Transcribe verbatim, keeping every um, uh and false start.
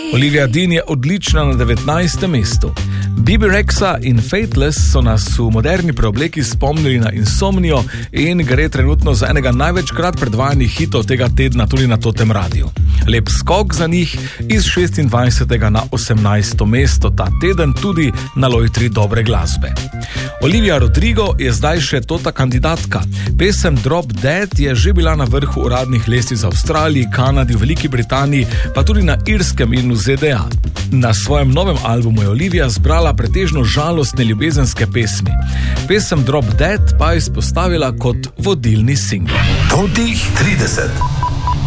Olivia Dean je odlična na devetnajstem mestu. Bibi Rexa in Faithless so nas v moderni preobleki spomnili na Insomnio in gre trenutno za enega največkrat predvajanih hitov tega tedna tudi na Totem radiju. Lep skok za njih iz šestindvajsetega na osemnajsto mesto ta teden tudi na lojtri dobre glasbe. Olivia Rodrigo je zdaj še tota kandidatka. Pesem Drop Dead je že bila na vrhu uradnih lestvic v Avstraliji, Kanadi, v Veliki Britaniji, pa tudi na Irskem in v Z D A. Na svojem novem albumu je Olivia zbrala pretežno žalostne ljubezenske pesmi. Pesem Drop Dead pa je izpostavila kot vodilni singl. Totih trideset.